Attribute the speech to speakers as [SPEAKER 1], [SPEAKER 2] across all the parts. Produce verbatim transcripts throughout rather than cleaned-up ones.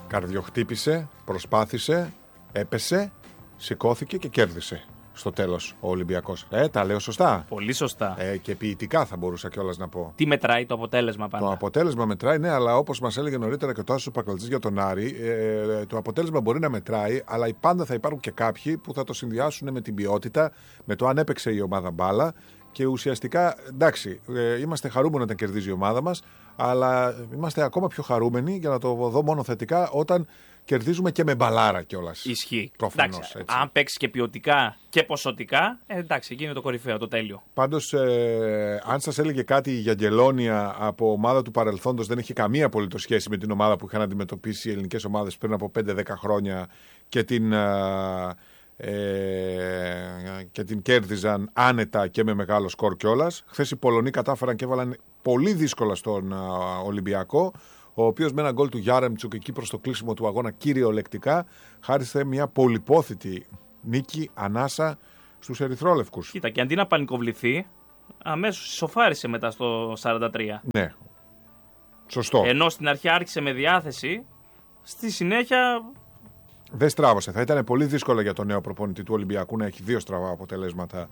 [SPEAKER 1] Καρδιοχτύπησε, προσπάθησε, έπεσε, σηκώθηκε και κέρδισε στο τέλος ο Ολυμπιακός. Ε, τα λέω σωστά.
[SPEAKER 2] Πολύ σωστά.
[SPEAKER 1] Ε, και ποιητικά θα μπορούσα κιόλας να πω.
[SPEAKER 2] Τι μετράει το αποτέλεσμα πάντα?
[SPEAKER 1] Το αποτέλεσμα μετράει, ναι, αλλά όπως μας έλεγε νωρίτερα και ο Τάσος Πακλατζής για τον Άρη, ε, το αποτέλεσμα μπορεί να μετράει, αλλά πάντα θα υπάρχουν και κάποιοι που θα το συνδυάσουν με την ποιότητα, με το αν έπαιξε η ομάδα μπάλα. Και ουσιαστικά, εντάξει, ε, είμαστε χαρούμενοι όταν κερδίζει η ομάδα μας, αλλά είμαστε ακόμα πιο χαρούμενοι, για να το δω μόνο θετικά, όταν κερδίζουμε και με μπαλάρα κιόλας.
[SPEAKER 2] Ισχύει.
[SPEAKER 1] Προφανώς.
[SPEAKER 2] Εντάξει,
[SPEAKER 1] έτσι.
[SPEAKER 2] αν παίξει και ποιοτικά και ποσοτικά, ε, εντάξει, εκεί είναι το κορυφαίο, το τέλειο.
[SPEAKER 1] Πάντως, ε, αν σας έλεγε κάτι η Γιαγγελόνια από ομάδα του παρελθόντος, δεν έχει καμία απολύτως σχέση με την ομάδα που είχαν αντιμετωπίσει οι ελληνικές ομάδες πριν από πέντε δέκα χρόνια και την. Ε, Ε, και την κέρδιζαν άνετα και με μεγάλο σκορ κιόλας. Χθες οι Πολωνοί κατάφεραν και έβαλαν πολύ δύσκολα στον α, Ολυμπιακό, ο οποίος με ένα γκολ του Γιάρεμτσουκ εκεί προς το κλείσιμο του αγώνα κυριολεκτικά χάρισε μια πολυπόθητη νίκη, ανάσα στους ερυθρόλευκους.
[SPEAKER 2] Κοίτα, και αντί να πανικοβληθεί, αμέσως ισοφάρισε μετά στο σαράντα τρία.
[SPEAKER 1] Ναι, σωστό.
[SPEAKER 2] Ενώ στην αρχή άρχισε με διάθεση, στη συνέχεια...
[SPEAKER 1] Δεν στράβωσε. Θα ήταν πολύ δύσκολο για τον νέο προπονητή του Ολυμπιακού να έχει δύο στραβά αποτελέσματα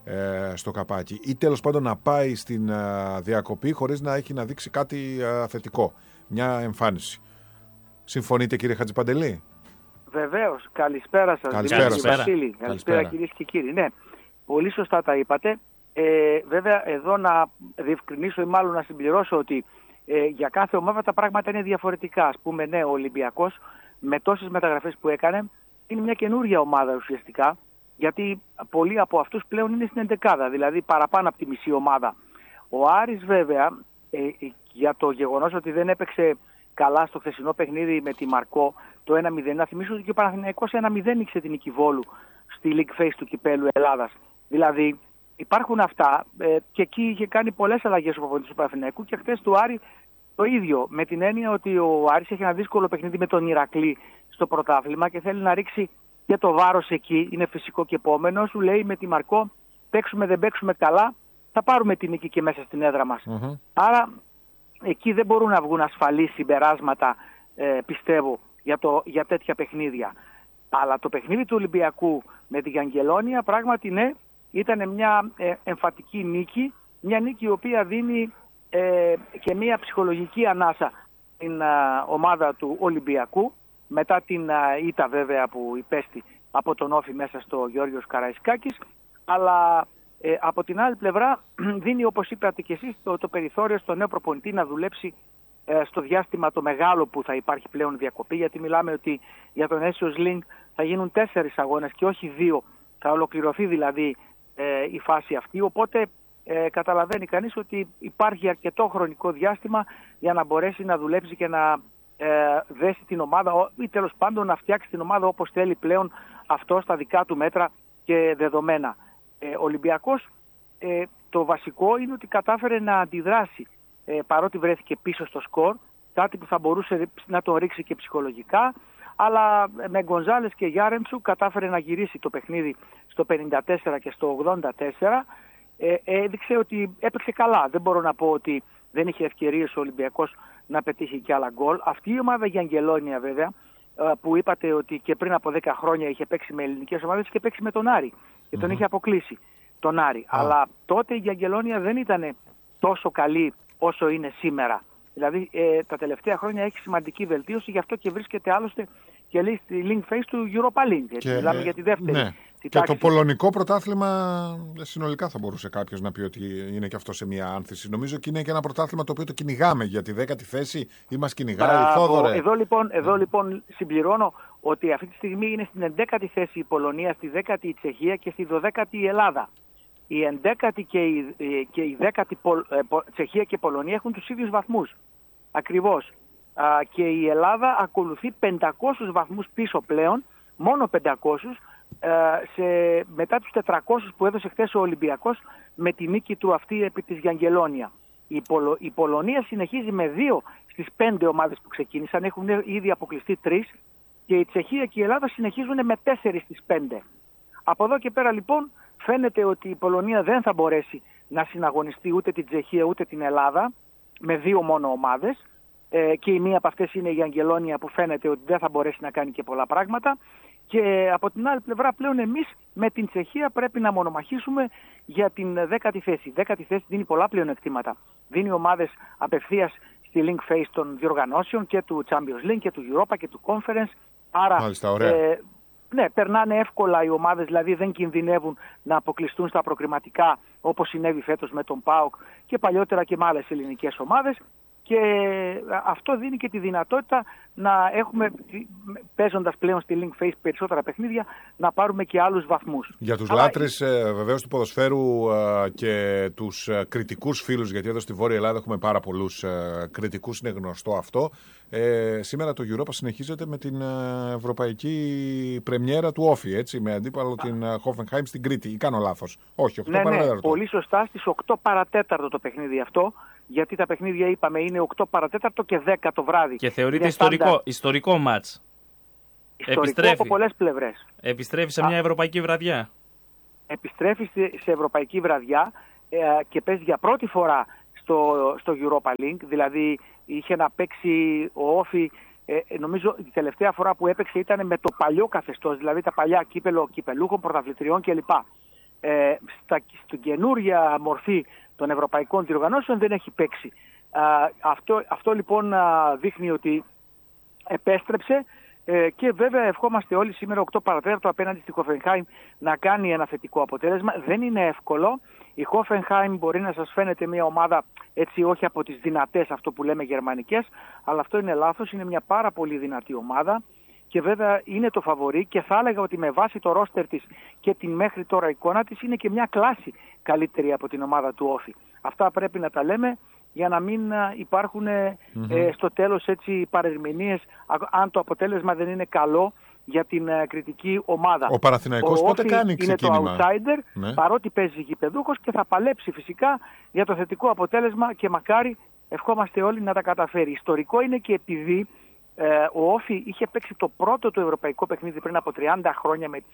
[SPEAKER 1] ε, στο καπάκι. Ή τέλος πάντων να πάει στην ε, διακοπή χωρίς να έχει να δείξει κάτι ε, θετικό. Μια εμφάνιση. Συμφωνείτε, κύριε Χατζηπαντελή?
[SPEAKER 3] Βεβαίως. Καλησπέρα σας.
[SPEAKER 1] Καλησπέρα,
[SPEAKER 3] Καλησπέρα,
[SPEAKER 1] Καλησπέρα.
[SPEAKER 3] Καλησπέρα κυρίες και κύριοι. Ναι, πολύ σωστά τα είπατε. Ε, βέβαια, εδώ να διευκρινίσω ή μάλλον να συμπληρώσω ότι ε, για κάθε ομάδα τα πράγματα είναι διαφορετικά. Ας πούμε, ναι, ο Ολυμπιακός με τόσες μεταγραφές που έκανε είναι μια καινούργια ομάδα ουσιαστικά, γιατί πολλοί από αυτούς πλέον είναι στην εντεκάδα, δηλαδή παραπάνω από τη μισή ομάδα. Ο Άρης βέβαια, ε, για το γεγονός ότι δεν έπαιξε καλά στο χθεσινό παιχνίδι με τη Μαρκό το ένα μηδέν, να θυμίσω ότι και ο Παναθηναϊκός ένα μηδέν νίκησε την Νίκη Βόλου στη League Phase του Κυπέλλου Ελλάδας. Δηλαδή υπάρχουν αυτά ε, και εκεί είχε κάνει πολλές αλλαγές ο προπονητής του Παναθηναϊκού και χθες του Άρη το ίδιο, με την έννοια ότι ο Άρης έχει ένα δύσκολο παιχνίδι με τον Ηρακλή στο πρωτάθλημα και θέλει να ρίξει και το βάρος εκεί, είναι φυσικό και επόμενο. Σου λέει με τη Μαρκό, παίξουμε δεν παίξουμε καλά, θα πάρουμε την νίκη και μέσα στην έδρα μας. Mm-hmm. Άρα εκεί δεν μπορούν να βγουν ασφαλείς συμπεράσματα, ε, πιστεύω, για, το, για τέτοια παιχνίδια. Αλλά το παιχνίδι του Ολυμπιακού με τη Γιαγγελόνια πράγματι ναι, ήταν μια ε, εμφατική νίκη, μια νίκη η οποία δίνει Ε, και μια ψυχολογική ανάσα στην α, ομάδα του Ολυμπιακού μετά την α, ήττα βέβαια που υπέστη από τον Όφη μέσα στο Γεώργιος Καραϊσκάκης, αλλά ε, από την άλλη πλευρά δίνει, όπως είπατε και εσείς, το, το περιθώριο στο νέο προπονητή να δουλέψει ε, στο διάστημα το μεγάλο που θα υπάρχει πλέον διακοπή, γιατί μιλάμε ότι για τον Aesios Link θα γίνουν τέσσερις αγώνες και όχι δύο, θα ολοκληρωθεί δηλαδή ε, η φάση αυτή, οπότε Ε, καταλαβαίνει κανείς ότι υπάρχει αρκετό χρονικό διάστημα για να μπορέσει να δουλέψει και να ε, δέσει την ομάδα ή τέλος πάντων να φτιάξει την ομάδα όπως θέλει πλέον αυτό στα δικά του μέτρα και δεδομένα. Ε, ο Ολυμπιακός ε, το βασικό είναι ότι κατάφερε να αντιδράσει ε, παρότι βρέθηκε πίσω στο σκορ, κάτι που θα μπορούσε να τον ρίξει και ψυχολογικά, αλλά με Γκονζάλες και Γιάρεμτσου κατάφερε να γυρίσει το παιχνίδι στο πενήντα τέσσερα και στο ογδόντα τέσσερα. Ε, έδειξε ότι έπαιξε καλά. Δεν μπορώ να πω ότι δεν είχε ευκαιρίες ο Ολυμπιακός να πετύχει και άλλα γκολ. Αυτή η ομάδα Γιαγγελόνια βέβαια, που είπατε ότι και πριν από δέκα χρόνια είχε παίξει με ελληνικές ομάδες, είχε παίξει με τον Άρη και τον mm-hmm. είχε αποκλείσει τον Άρη. Ah. Αλλά τότε η Γιαγγελόνια δεν ήταν τόσο καλή όσο είναι σήμερα. Δηλαδή ε, τα τελευταία χρόνια έχει σημαντική βελτίωση, γι' αυτό και βρίσκεται άλλωστε και λέει στη Link Phase του Europa League. Και, μιλάμε ε, για τη δεύτερη. Ναι.
[SPEAKER 1] Και τάξη. Το πολωνικό πρωτάθλημα συνολικά θα μπορούσε κάποιος να πει ότι είναι και αυτό σε μια άνθηση. Νομίζω ότι είναι και ένα πρωτάθλημα το οποίο το κυνηγάμε για τη δέκατη θέση ή μας κυνηγάει. Θόδωρε.
[SPEAKER 3] Εδώ λοιπόν, εδώ λοιπόν συμπληρώνω ότι αυτή τη στιγμή είναι στην ενδέκατη θέση η Πολωνία, στη δέκατη η Τσεχία και στη δωδέκατη η Ελλάδα. Η ενδέκατη και η, και η δέκατη Πολ, ε, Τσεχία και Πολωνία έχουν τους ίδιους βαθμούς. Ακριβώς. Α, και η Ελλάδα ακολουθεί πεντακόσιους βαθμούς πίσω πλέον, μόνο πεντακόσιους, σε, μετά τους τετρακόσιους που έδωσε χθες ο Ολυμπιακός με τη νίκη του αυτή επί της Γιαγγελόνια. Η, Πολο, η Πολωνία συνεχίζει με δύο στις πέντε ομάδες που ξεκίνησαν, έχουν ήδη αποκλειστεί τρεις, και η Τσεχία και η Ελλάδα συνεχίζουν με τέσσερις στις πέντε. Από εδώ και πέρα λοιπόν φαίνεται ότι η Πολωνία δεν θα μπορέσει να συναγωνιστεί ούτε την Τσεχία ούτε την Ελλάδα με δύο μόνο ομάδες, ε, και η μία από αυτές είναι η Αγγελόνια που φαίνεται ότι δεν θα μπορέσει να κάνει και πολλά πράγματα. Και από την άλλη πλευρά πλέον εμείς με την Τσεχία πρέπει να μονομαχήσουμε για την δέκατη θέση. Η δέκατη θέση δίνει πολλά πλεονεκτήματα. Δίνει ομάδες απευθείας στη link phase των διοργανώσεων και του Champions League και του Europa και του Conference. Άρα
[SPEAKER 1] Μάλιστα, ωραία.
[SPEAKER 3] ε, ναι, περνάνε εύκολα οι ομάδες, δηλαδή δεν κινδυνεύουν να αποκλειστούν στα προκριματικά όπως συνέβη φέτος με τον ΠΑΟΚ και παλιότερα και με άλλες ελληνικές ομάδες. Και αυτό δίνει και τη δυνατότητα να έχουμε, παίζοντας πλέον στη link phase περισσότερα παιχνίδια, να πάρουμε και άλλους βαθμούς.
[SPEAKER 1] Για τους
[SPEAKER 3] Αλλά...
[SPEAKER 1] λάτρεις ε, βεβαίως του ποδοσφαίρου ε, και τους ε, κριτικούς φίλους, γιατί εδώ στη Βόρεια Ελλάδα έχουμε πάρα πολλούς ε, κριτικούς, είναι γνωστό αυτό. Ε, σήμερα το Europa συνεχίζεται με την ε, ευρωπαϊκή πρεμιέρα του Όφι, έτσι, με αντίπαλο την ε, Hoffenheim στην Κρήτη. Ή κάνω λάθος? Όχι, οκτώ
[SPEAKER 3] ναι,
[SPEAKER 1] παρατέταρτο.
[SPEAKER 3] Ναι, πολύ σωστά, στις οκτώ παρατέταρτο το παιχνίδι αυτό. Γιατί τα παιχνίδια, είπαμε, είναι οκτώ παρατέταρτο και δέκα το βράδυ.
[SPEAKER 2] Και θεωρείται ιστορικό, ιστορικό μάτς.
[SPEAKER 3] Ιστορικό
[SPEAKER 2] Επιστρέφει.
[SPEAKER 3] από πολλές πλευρές.
[SPEAKER 2] Επιστρέφει σε μια ευρωπαϊκή βραδιά.
[SPEAKER 3] Επιστρέφει σε ευρωπαϊκή βραδιά ε, και παίζει για πρώτη φορά στο, στο Europa League. Δηλαδή είχε να παίξει ο Όφι, ε, νομίζω η τελευταία φορά που έπαιξε ήταν με το παλιό καθεστώς, δηλαδή τα παλιά κύπελο κυπελούχων, πρωταθλητριών κλπ. Ε, στα, στην καινούρια μορφή των ευρωπαϊκών διοργανώσεων δεν έχει παίξει. Α, αυτό, αυτό λοιπόν α, δείχνει ότι επέστρεψε ε, και βέβαια ευχόμαστε όλοι σήμερα οκτώ παρατέταρτο απέναντι στη Hoffenheim να κάνει ένα θετικό αποτέλεσμα. Δεν είναι εύκολο. Η Hoffenheim μπορεί να σας φαίνεται μια ομάδα έτσι όχι από τις δυνατές, αυτό που λέμε γερμανικές, αλλά αυτό είναι λάθος, είναι μια πάρα πολύ δυνατή ομάδα. Και βέβαια είναι το φαβορί και θα έλεγα ότι με βάση το ρόστερ της και την μέχρι τώρα εικόνα της είναι και μια κλάση καλύτερη από την ομάδα του Όφι. Αυτά πρέπει να τα λέμε για να μην υπάρχουν mm-hmm. ε, στο τέλος έτσι παρερμηνίες αν το αποτέλεσμα δεν είναι καλό για την ε, κριτική ομάδα.
[SPEAKER 1] Ο Παναθηναϊκός
[SPEAKER 3] ο
[SPEAKER 1] πότε
[SPEAKER 3] Όφι
[SPEAKER 1] κάνει ξεκίνημα?
[SPEAKER 3] Είναι το outsider, ναι. Παρότι παίζει γηπεδούχος και θα παλέψει φυσικά για το θετικό αποτέλεσμα και μακάρι ευχόμαστε όλοι να τα καταφέρει. Ιστορικό είναι και επειδή Ε, ο Όφι είχε παίξει το πρώτο του ευρωπαϊκό παιχνίδι πριν από τριάντα χρόνια με τη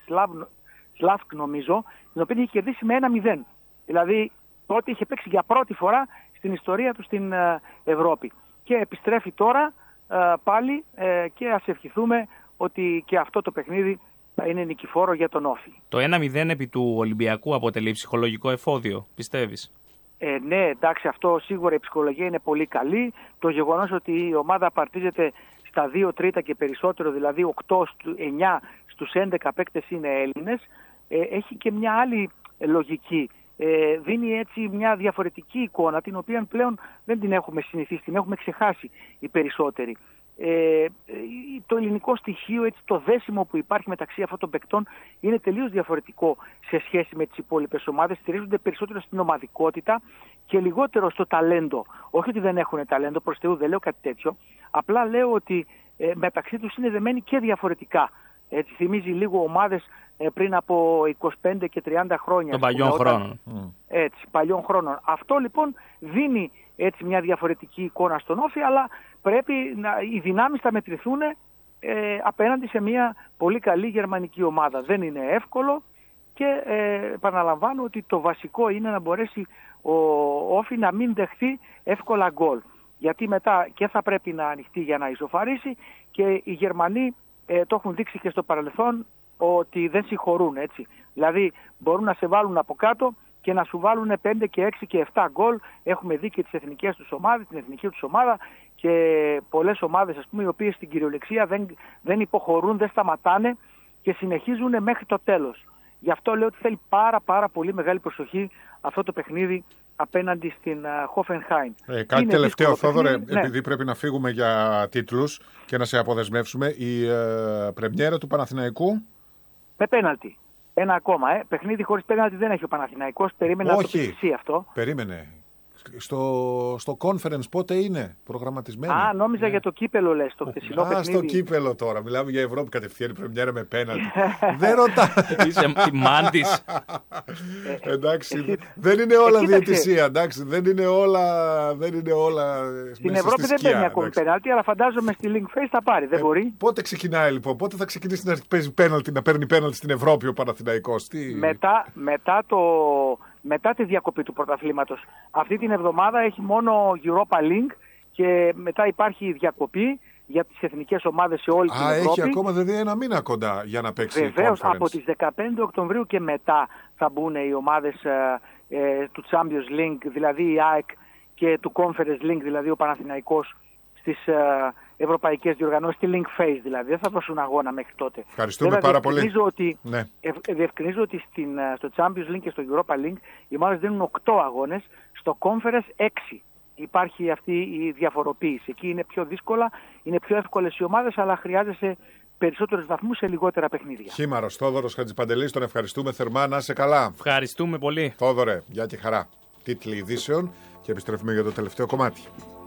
[SPEAKER 3] Σλάβκ, νομίζω, την οποία είχε κερδίσει με ένα μηδέν. Δηλαδή τότε είχε παίξει για πρώτη φορά στην ιστορία του στην ε, Ευρώπη. Και επιστρέφει τώρα ε, πάλι ε, και ας ευχηθούμε ότι και αυτό το παιχνίδι θα είναι νικηφόρο για τον Όφι.
[SPEAKER 2] Το ένα μηδέν επί του Ολυμπιακού αποτελεί ψυχολογικό εφόδιο, πιστεύεις? Ε,
[SPEAKER 3] ναι, εντάξει, αυτό σίγουρα η ψυχολογία είναι πολύ καλή. Το γεγονός ότι η ομάδα απαρτίζεται στα δύο τρίτα και περισσότερο, δηλαδή οκτώ, εννιά στους έντεκα παίκτες είναι Έλληνες, ε, έχει και μια άλλη λογική. Ε, δίνει έτσι μια διαφορετική εικόνα, την οποία πλέον δεν την έχουμε συνηθίσει, την έχουμε ξεχάσει οι περισσότεροι. Ε, το ελληνικό στοιχείο, έτσι, το δέσιμο που υπάρχει μεταξύ αυτών των παικτών είναι τελείως διαφορετικό σε σχέση με τις υπόλοιπες ομάδες. Στηρίζονται περισσότερο στην ομαδικότητα και λιγότερο στο ταλέντο. Όχι ότι δεν έχουν ταλέντο, προς Θεού δεν λέω κάτι τέτοιο. Απλά λέω ότι ε, μεταξύ τους είναι δεμένοι και διαφορετικά. Έτσι, θυμίζει λίγο ομάδες ε, πριν από είκοσι πέντε και τριάντα χρόνια.
[SPEAKER 2] Των παλιών χρόνων.
[SPEAKER 3] Έτσι, παλιών χρόνων. Αυτό λοιπόν δίνει έτσι μια διαφορετική εικόνα στον Όφι, αλλά πρέπει να, οι δυνάμεις θα μετρηθούν ε, απέναντι σε μια πολύ καλή γερμανική ομάδα. Δεν είναι εύκολο και ε, επαναλαμβάνω ότι το βασικό είναι να μπορέσει ο Όφι να μην δεχθεί εύκολα γκολ. Γιατί μετά και θα πρέπει να ανοιχτεί για να ισοφαρίσει και οι Γερμανοί ε, το έχουν δείξει και στο παρελθόν ότι δεν συγχωρούν, έτσι. Δηλαδή μπορούν να σε βάλουν από κάτω και να σου βάλουν πέντε και έξι και επτά γκολ. Έχουμε δει και τις εθνικές τους ομάδες, την εθνική τους ομάδα και πολλές ομάδες, ας πούμε, οι οποίες στην κυριολεξία δεν, δεν υποχωρούν, δεν σταματάνε και συνεχίζουν μέχρι το τέλος. Γι' αυτό λέω ότι θέλει πάρα πάρα πολύ μεγάλη προσοχή αυτό το παιχνίδι απέναντι στην Hoffenheim.
[SPEAKER 1] Ε, κάτι είναι τελευταίο, Θόδωρε, ναι. Επειδή πρέπει να φύγουμε για τίτλους και να σε αποδεσμεύσουμε, η ε, πρεμιέρα του Παναθηναϊκού.
[SPEAKER 3] Με πέναλτι. Ένα ακόμα, ε. Παιχνίδι χωρίς πέναλτι δεν έχει ο Παναθηναϊκός. Περίμενε να το πει αυτό.
[SPEAKER 1] Περίμενε. Στο, στο conference πότε είναι προγραμματισμένο?
[SPEAKER 3] Α, νόμιζα yeah. για το κύπελο λες, το χθεσινό
[SPEAKER 1] Α,
[SPEAKER 3] παιχνίδι.
[SPEAKER 1] στο κύπελο τώρα. Μιλάμε για Ευρώπη κατευθείαν, πρεμιέρα με πέναλτι. Δεν ρωτά.
[SPEAKER 2] Είσαι μάντης.
[SPEAKER 1] Εντάξει, εσύ... δεν είναι όλα διαιτησία, εντάξει, δεν είναι όλα, δεν είναι όλα
[SPEAKER 3] στην Ευρώπη στη δεν παίρνει ακόμη πέναλτι, αλλά φαντάζομαι στη link phase θα πάρει, δεν ε, μπορεί.
[SPEAKER 1] Πότε ξεκινάει λοιπόν, πότε θα ξεκινήσει να παίζει πέναλτι, να παίρνει πέναλτι στην Ευρώπη ο Παναθηναϊκός? Τι...
[SPEAKER 3] Μετά, μετά το... Μετά τη διακοπή του πρωταθλήματος. Αυτή την εβδομάδα έχει μόνο Europa League και μετά υπάρχει η διακοπή για τις εθνικές ομάδες σε όλη
[SPEAKER 1] Α,
[SPEAKER 3] την Ευρώπη.
[SPEAKER 1] έχει ακόμα δηλαδή ένα μήνα κοντά για να παίξει.
[SPEAKER 3] Βεβαίως, από τις δεκαπέντε Οκτωβρίου και μετά θα μπουν οι ομάδες ε, ε, του Champions League, δηλαδή η ΑΕΚ, και του Conference League, δηλαδή ο Παναθηναϊκός, στις ε, ευρωπαϊκές διοργανώσεις, στη Link Phase δηλαδή. Δεν θα δώσουν αγώνα μέχρι τότε.
[SPEAKER 1] Ευχαριστούμε
[SPEAKER 3] Βέβαια,
[SPEAKER 1] πάρα πολύ.
[SPEAKER 3] Ότι,
[SPEAKER 1] ναι.
[SPEAKER 3] ε, διευκρινίζω ότι στην, στο Champions League και στο Europa League οι ομάδες δίνουν οκτώ αγώνες, στο Conference έξι. Υπάρχει αυτή η διαφοροποίηση. Εκεί είναι πιο δύσκολα, είναι πιο εύκολες οι ομάδες, αλλά χρειάζεσαι περισσότερους βαθμούς σε λιγότερα παιχνίδια.
[SPEAKER 1] Χήμαρος Θόδωρος Χατζηπαντελής, τον ευχαριστούμε θερμά. Να είσαι καλά.
[SPEAKER 2] Ευχαριστούμε πολύ.
[SPEAKER 1] Θόδωρε, γεια και χαρά. Τίτλοι ειδήσεων και επιστρέφουμε για το τελευταίο κομμάτι.